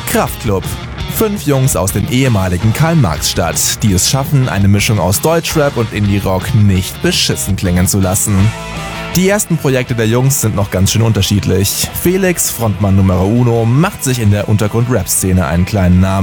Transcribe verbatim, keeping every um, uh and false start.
Kraftklub. Fünf Jungs aus dem ehemaligen Karl-Marx-Stadt, die es schaffen, eine Mischung aus Deutschrap und Indie-Rock nicht beschissen klingen zu lassen. Die ersten Projekte der Jungs sind noch ganz schön unterschiedlich. Felix, Frontmann Numero Uno, macht sich in der Untergrund-Rap-Szene einen kleinen Namen.